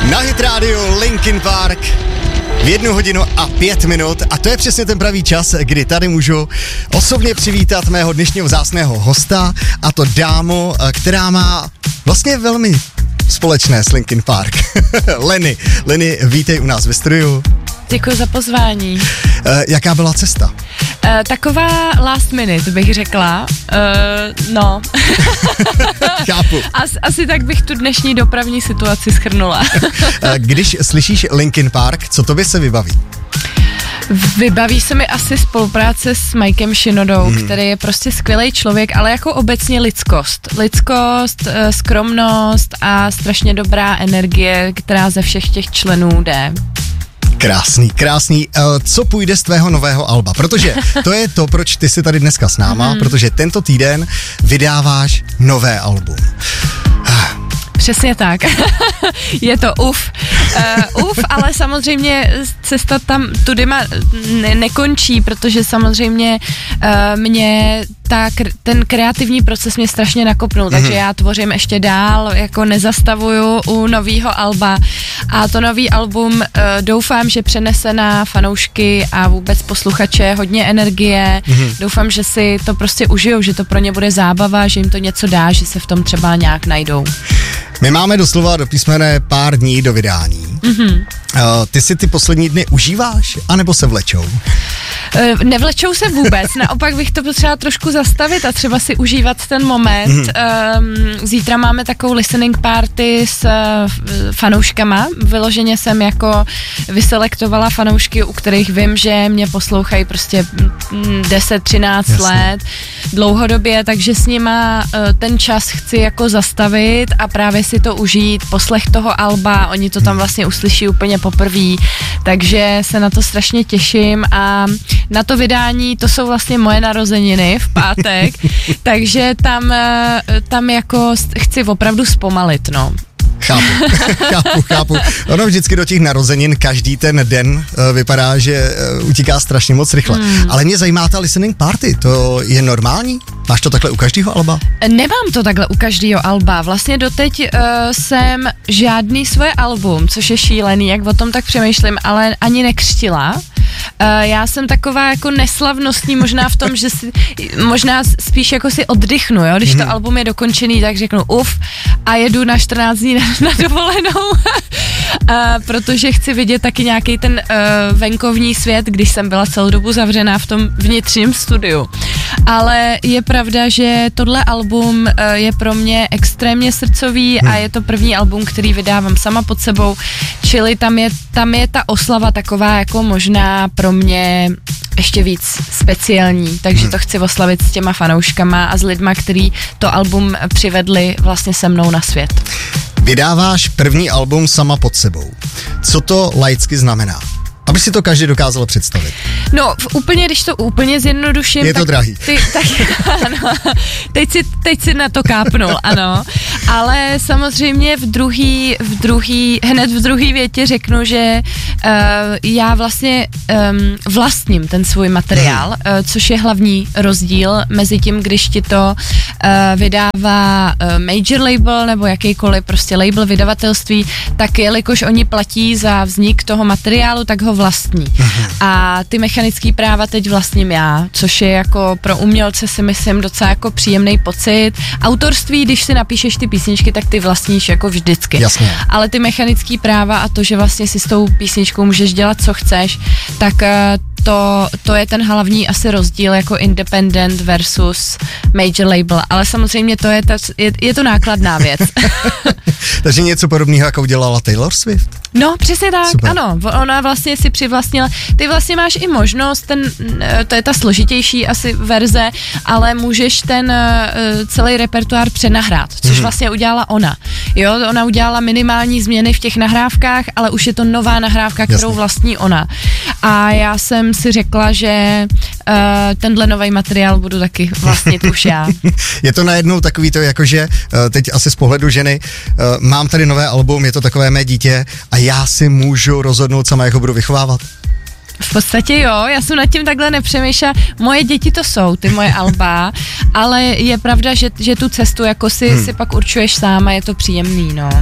Na Hit Radio Linkin Park v 1 hodinu a 5 minut a to je přesně ten pravý čas, kdy tady můžu osobně přivítat mého dnešního vzácného hosta, a to dámu, která má vlastně velmi společné s Linkin Park. Leny, vítej u nás ve studiu. Děkuji za pozvání. Jaká byla cesta? Taková last minute bych řekla, no. Chápu. Asi tak bych tu dnešní dopravní situaci shrnula. Když slyšíš Linkin Park, co tobě se vybaví? Vybaví se mi asi spolupráce s Mikem Shinodou, který je prostě skvělý člověk, ale jako obecně lidskost. Lidskost, skromnost a strašně dobrá energie, která ze všech těch členů jde. Krásný. Co půjde z tvého nového alba? Protože to je to, proč ty jsi tady dneska s náma, protože tento týden vydáváš nové album. Přesně tak. Je to ale samozřejmě cesta tam tudyma nekončí, protože samozřejmě mě ten kreativní proces mě strašně nakopnul, takže já tvořím ještě dál, jako nezastavuju u novýho alba a to nový album doufám, že přenese na fanoušky a vůbec posluchače hodně energie, doufám, že si to prostě užijou, že to pro ně bude zábava, že jim to něco dá, že se v tom třeba nějak najdou. My máme doslova do písmene pár dní do vydání. Ty si ty poslední dny užíváš, anebo se vlečou? Nevlečou se vůbec, naopak bych to potřeba trošku zastavit a třeba si užívat ten moment. Zítra máme takovou listening party s fanouškama. Vyloženě jsem jako vyselektovala fanoušky, u kterých vím, že mě poslouchají prostě 10-13 let dlouhodobě, takže s nima ten čas chci jako zastavit a právě si to užít, poslech toho alba, oni to tam vlastně uslyší úplně poprvé, takže se na to strašně těším a na to vydání, to jsou vlastně moje narozeniny v pátek, takže tam jako chci opravdu zpomalit, no. Chápu. Ono vždycky do těch narozenin každý ten den vypadá, že utíká strašně moc rychle. Ale mě zajímá ta listening party, to je normální? Máš to takhle u každého alba? Nemám to takhle u každého alba. Vlastně doteď jsem žádný svoje album, což je šílený, jak o tom tak přemýšlím, ale ani nekřtila. Já jsem taková jako neslavnostní možná v tom, že si možná spíš jako si oddychnu, jo? Když to album je dokončený, tak řeknu a jedu na 14 dní na dovolenou, protože chci vidět taky nějaký ten venkovní svět, když jsem byla celou dobu zavřená v tom vnitřním studiu. Ale je pravda, že tohle album je pro mě extrémně srdcový a je to první album, který vydávám sama pod sebou, čili tam je ta oslava taková jako možná pro mě ještě víc speciální, takže to chci oslavit s těma fanouškama a s lidma, který to album přivedli vlastně se mnou na svět. Vydáváš první album sama pod sebou. Co to laicky znamená? Aby si to každý dokázal představit. No, když to úplně zjednoduším... Je to drahý. Ano, teď si na to kápnul, ano. Ale samozřejmě hned v druhý větě řeknu, že já vlastně vlastním ten svůj materiál, což je hlavní rozdíl mezi tím, když ti to vydává major label nebo jakýkoliv prostě label vydavatelství, tak jelikož oni platí za vznik toho materiálu, tak ho vlastní. A ty mechanické práva teď vlastním já, což je jako pro umělce si myslím docela jako příjemný pocit. Autorství, když si napíšeš ty písničky, tak ty vlastníš jako vždycky. Jasně. Ale ty mechanické práva a to, že vlastně si s tou písničkou můžeš dělat, co chceš, tak to je ten hlavní asi rozdíl jako independent versus major label, ale samozřejmě je to nákladná věc. Takže něco podobného, jako udělala Taylor Swift? No, přesně tak, super. Ano, ona vlastně si přivlastnila, ty vlastně máš i možnost, to je ta složitější asi verze, ale můžeš ten celý repertoár přenahrát, což vlastně udělala ona. Jo, ona udělala minimální změny v těch nahrávkách, ale už je to nová nahrávka, kterou vlastní ona. A já jsem si řekla, že tenhle nový materiál budu taky vlastnit už já. Je to najednou takový to, jakože teď asi z pohledu ženy, mám tady nové album, je to takové mé dítě a já si můžu rozhodnout sama, jak ho budu vychovávat. V podstatě jo, já jsem nad tím takhle nepřemýšlela. Moje děti to jsou, ty moje alba, ale je pravda, že tu cestu jako si pak určuješ sám a je to příjemný, no.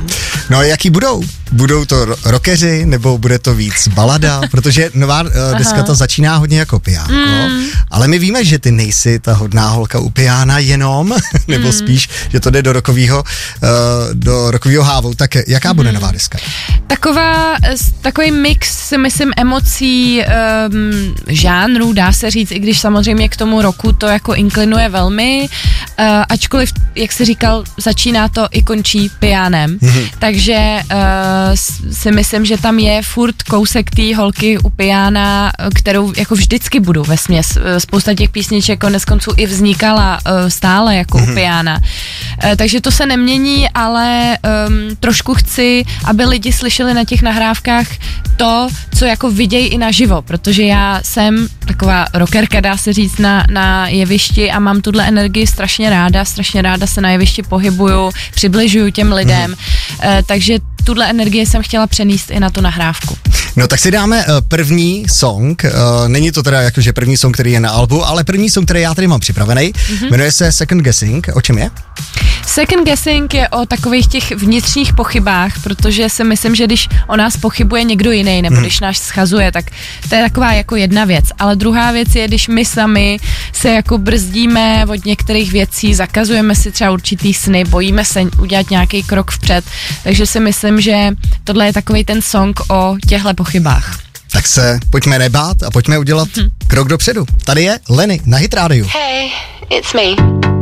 No a jaký budou? Budou to rockeři, nebo bude to víc balada? Protože nová deska ta začíná hodně jako piánko, ale my víme, že ty nejsi ta hodná holka u piána jenom, nebo spíš, že to jde do rockovýho hávu. Tak jaká bude nová deska? Takový mix, si myslím, emocí, žánrů, dá se říct, i když samozřejmě k tomu roku to jako inklinuje velmi, ačkoliv, jak jsi říkal, začíná to i končí piánem, takže si myslím, že tam je furt kousek té holky u piána, kterou jako vždycky budu vesměs. Spousta těch písniček konec konců i vznikala stále jako u piána. Takže to se nemění, ale trošku chci, aby lidi slyšeli na těch nahrávkách to, co jako vidějí i naživo, protože já jsem taková rockerka, dá se říct, na jevišti a mám tuhle energii strašně ráda se na jevišti pohybuju, přibližuju těm lidem, takže tuhle energii jsem chtěla přenést i na tu nahrávku. No tak si dáme první song, není to teda jakože první song, který je na albu, ale první song, který já tady mám připravený, jmenuje se Second Guessing. O čem je? Second Guessing je o takových těch vnitřních pochybách, protože si myslím, že když o nás pochybuje někdo jiný, nebo když nás schazuje, tak to je taková jako jedna věc. Ale druhá věc je, když my sami se jako brzdíme od některých věcí, zakazujeme si třeba určitý sny, bojíme se udělat nějaký krok vpřed, takže si myslím, že tohle je takovej ten song o těchto pochybách. Tak se pojďme nebát a pojďme udělat krok dopředu. Tady je Lenny na Hit Radio. Hey, it's me.